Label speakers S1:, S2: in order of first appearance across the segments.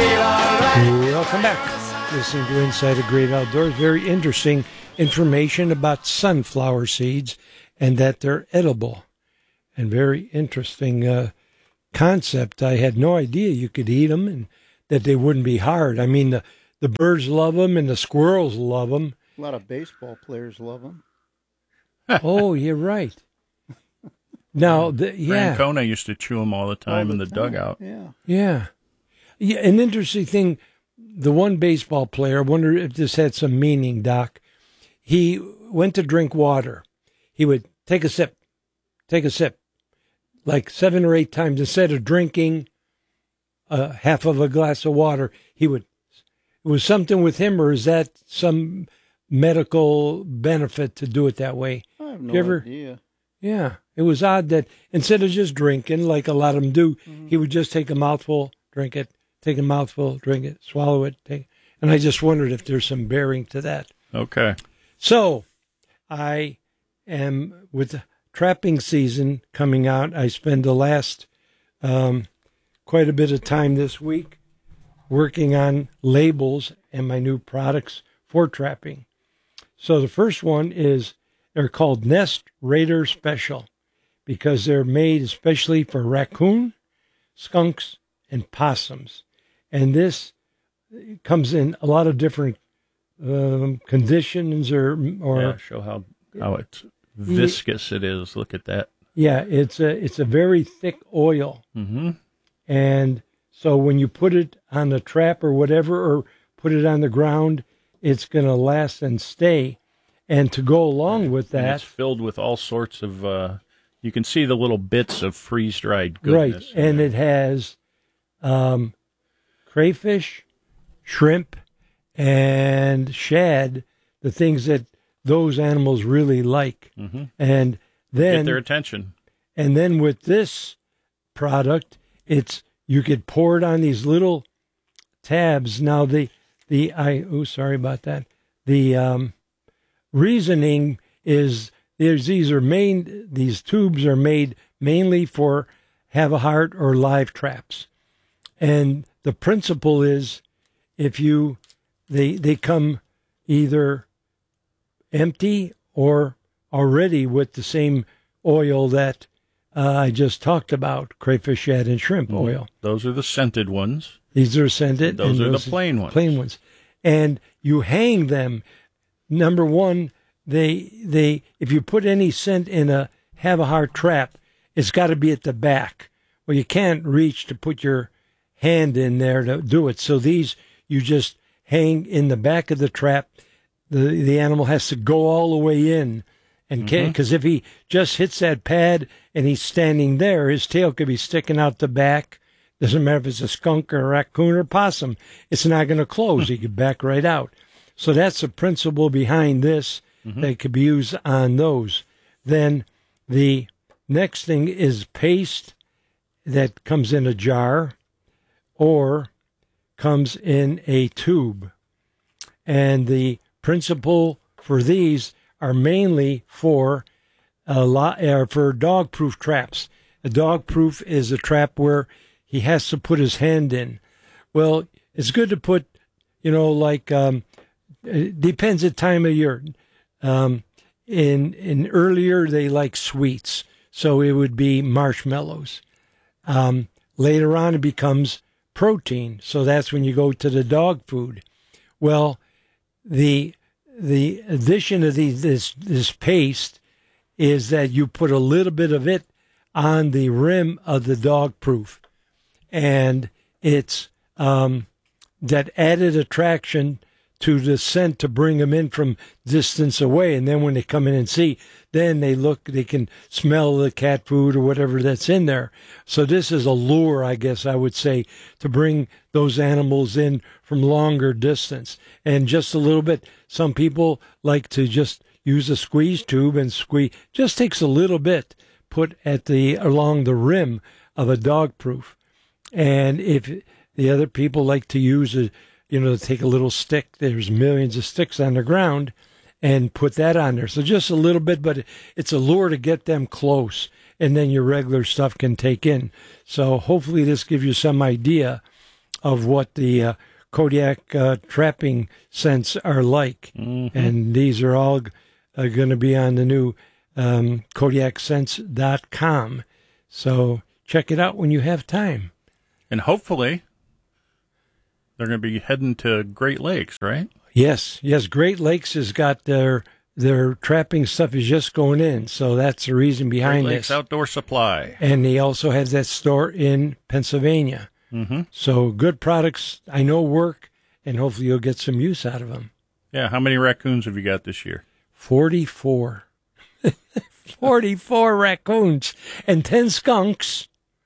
S1: Welcome back. Listening to Inside a Great Outdoors. Very interesting information about sunflower seeds and that they're edible. And very interesting concept. I had no idea you could eat them and that they wouldn't be hard. I mean, the birds love them and the squirrels love them.
S2: A lot of baseball players love them.
S1: Oh, you're right. Now,
S3: Francona used to chew them all the time in the dugout.
S1: Yeah. An interesting thing, the one baseball player, I wonder if this had some meaning, Doc. He went to drink water. He would take a sip, like 7 or 8 times. Instead of drinking half of a glass of water, it was something with him, or is that some medical benefit to do it that way?
S2: I have no idea.
S1: Yeah, it was odd that instead of just drinking, like a lot of them do, he would just take a mouthful, drink it, take a mouthful, drink it, swallow it, and I just wondered if there's some bearing to that.
S3: Okay.
S1: So, I am, with trapping season coming out, I spend the last quite a bit of time this week working on labels and my new products for trapping. So the first one is, they're called Nest Raider Special because they're made especially for raccoon, skunks, and possums. And this comes in a lot of different conditions or
S3: show how it's viscous it is. Look at that.
S1: Yeah, it's a very thick oil.
S3: Mm-hmm.
S1: And so when you put it on the trap or whatever, or put it on the ground, it's going to last and stay. And to go along with that,
S3: and it's filled with all sorts of, you can see the little bits of freeze-dried goodness.
S1: Right, and it has crayfish, shrimp, and shad, the things that those animals really like.
S3: Mm-hmm.
S1: And then
S3: get their attention.
S1: And then with this product, you could pour it on these little tabs. Now sorry about that. The reasoning is these tubes are made mainly for have a heart or live traps. And the principle is they come either empty or already with the same oil that I just talked about, crayfish, shad, and shrimp oil.
S3: Those are the scented ones.
S1: These are scented.
S3: Those are the plain ones.
S1: Plain ones. And you hang them. Number one, if you put any scent in a have a heart trap, it's got to be at the back. Well, you can't reach to put your hand in there to do it. So these you just hang in the back of the trap. The animal has to go all the way in, and because if he just hits that pad and he's standing there, his tail could be sticking out the back. Doesn't matter if it's a skunk or a raccoon or possum. It's not going to close. He could back right out. So that's the principle behind this that could be used on those. Then the next thing is paste that comes in a jar or comes in a tube. And the principle for these are mainly for dog-proof traps. A dog-proof is a trap where he has to put his hand in. Well, it's good to put, it depends the time of year. In earlier, they like sweets, so it would be marshmallows. Later on, it becomes protein, so that's when you go to the dog food. Well, the addition of this paste is that you put a little bit of it on the rim of the dog proof, and it's that added attraction to the scent to bring them in from distance away. And then when they come in and see, then they can smell the cat food or whatever that's in there. So this is a lure, I guess I would say, to bring those animals in from longer distance. And just a little bit, some people like to just use a squeeze tube and squeeze. Just takes a little bit, put along the rim of a dog proof. And if the other people like to use take a little stick. There's millions of sticks on the ground, and put that on there. So just a little bit, but it's a lure to get them close, and then your regular stuff can take in. So hopefully this gives you some idea of what the Kodiak trapping scents are like. And these are all going to be on the new KodiakScents.com. So check it out when you have time.
S3: And hopefully they're going to be heading to Great Lakes, right?
S1: Yes. Great Lakes has got their trapping stuff is just going in. So that's the reason behind
S3: Great Lakes
S1: this.
S3: Outdoor Supply.
S1: And he also has that store in Pennsylvania. So good products, I know, work, and hopefully you'll get some use out of them.
S3: Yeah, how many raccoons have you got this year?
S1: 44. 44 raccoons and 10 skunks.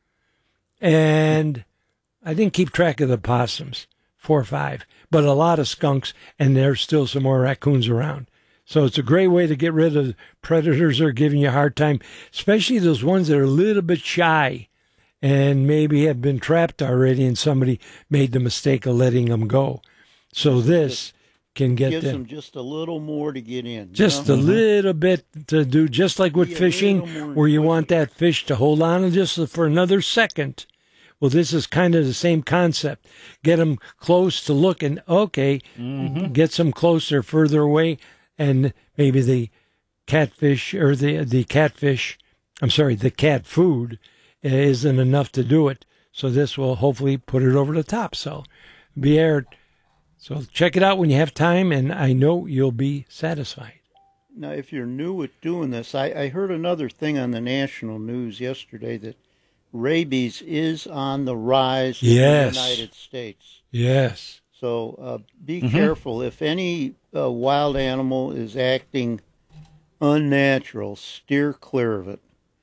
S1: And I didn't keep track of the possums, 4 or 5, but a lot of skunks, and there's still some more raccoons around. So it's a great way to get rid of predators that are giving you a hard time, especially those ones that are a little bit shy and maybe have been trapped already and somebody made the mistake of letting them go. So this can get
S2: gives
S1: them
S2: them just a little more to get in.
S1: just a little bit to do, just like with
S2: Yeah, a
S1: fishing,
S2: little more
S1: where you
S2: inquisitive.
S1: want that fish to hold on just for another second. Well, this is kind of the same concept. Get them close to look and, okay, get some closer, further away, and maybe the catfish or the cat food isn't enough to do it. So this will hopefully put it over the top. So be aired. So check it out when you have time, and I know you'll be satisfied.
S2: Now, if you're new at doing this, I heard another thing on the national news yesterday that rabies is on the rise in
S1: Yes.
S2: the United States.
S1: Yes.
S2: So be careful. If any wild animal is acting unnatural, steer clear of it.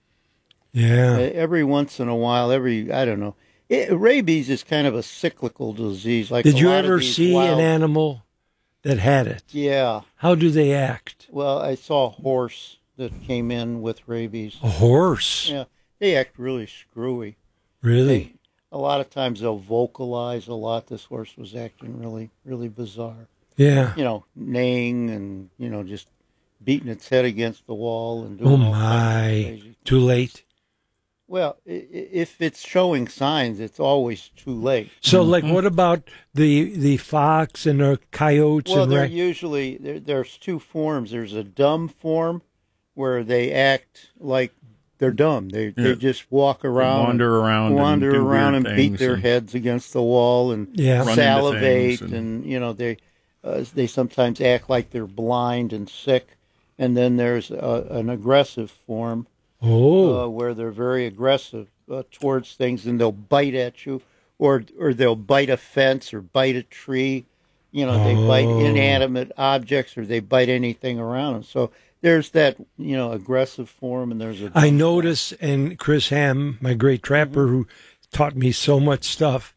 S1: Yeah.
S2: Every once in a while, I don't know. Rabies is kind of a cyclical disease. Like
S1: Did
S2: a
S1: you
S2: lot of
S1: ever
S2: these
S1: see
S2: wild-
S1: an animal that had it?
S2: Yeah.
S1: How do they act?
S2: Well, I saw a horse that came in with rabies.
S1: A horse?
S2: Yeah, they act really screwy.
S1: Really?
S2: A lot of times they'll vocalize a lot. This horse was acting really, really bizarre.
S1: Yeah.
S2: You know, neighing and, just beating its head against the wall and
S1: Oh
S2: doing all kinds of
S1: my.
S2: crazy.
S1: Too late.
S2: Well, if it's showing signs, it's always too late.
S1: So, like, what about the fox and the coyotes
S2: Well,
S1: and
S2: they're usually, there's two forms. There's a dumb form where they act like they're dumb. They just walk around,
S3: wander around and do weird
S2: and beat
S3: things
S2: their
S3: and
S2: heads against the wall and
S1: Yeah. Run
S3: into
S2: salivate,
S3: things
S2: and they sometimes act like they're blind and sick. And then there's an aggressive form where they're very aggressive towards things, and they'll bite at you, or they'll bite a fence or bite a tree. They bite inanimate objects, or they bite anything around them. So there's that, aggressive form, and there's a.
S1: I noticed, and Chris Ham, my great trapper who taught me so much stuff,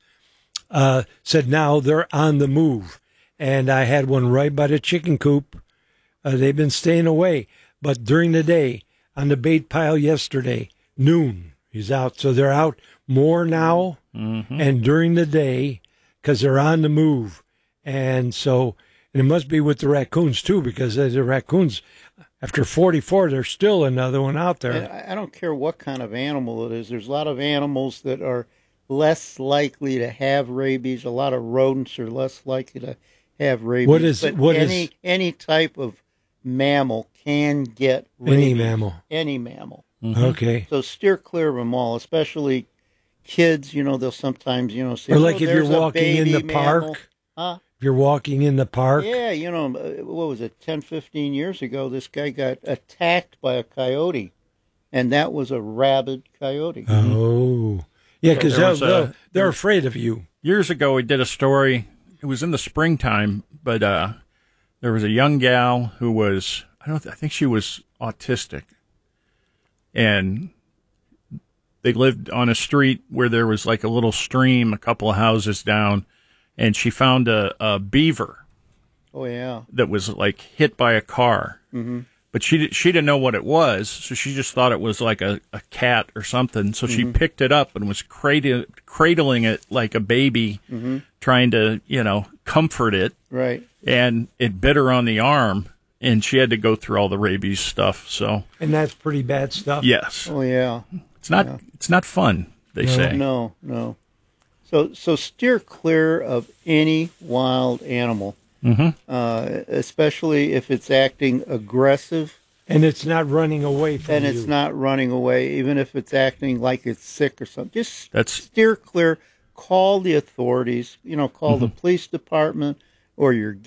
S1: said now they're on the move. And I had one right by the chicken coop. They've been staying away. But during the day, on the bait pile yesterday, noon, he's out. So they're out more now and during the day because they're on the move. And so it must be with the raccoons, too, because the raccoons, after 44, there's still another one out there.
S2: And I don't care what kind of animal it is. There's a lot of animals that are less likely to have rabies. A lot of rodents are less likely to have rabies. Any type of mammal can get rabies. Any mammal.
S1: Okay.
S2: So steer clear of them all, especially kids. They'll sometimes, say,
S1: Or like if
S2: there's
S1: you're
S2: a
S1: walking in the
S2: baby mammal.
S1: park. If you're walking in the park.
S2: Yeah, what was it, 10, 15 years ago, this guy got attacked by a coyote, and that was a rabid coyote.
S1: Oh. Yeah, because they're afraid of you.
S3: Years ago, we did a story. It was in the springtime, but there was a young gal who was, I think she was autistic. And they lived on a street where there was like a little stream a couple of houses down, and she found a beaver.
S2: Oh, yeah.
S3: That was like hit by a car. Mm-hmm. But she didn't know what it was, so she just thought it was like a cat or something. So she picked it up and was cradling it like a baby, trying to, comfort it.
S2: Right.
S3: And it bit her on the arm, and she had to go through all the rabies stuff. So.
S1: And that's pretty bad stuff.
S3: Yes.
S2: Oh, yeah.
S3: It's not fun, they say.
S2: No. So steer clear of any wild animal, especially if it's acting aggressive.
S1: And it's not running away from you.
S2: And it's not running away, even if it's acting like it's sick or something. Just steer clear. Call the authorities. Call the police department or your